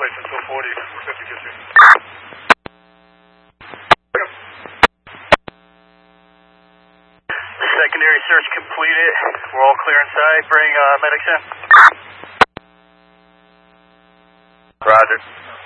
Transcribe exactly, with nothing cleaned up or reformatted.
license two forty, fifty fifty. Secondary search completed. We're all clear inside. Bring uh, medics in. Roger.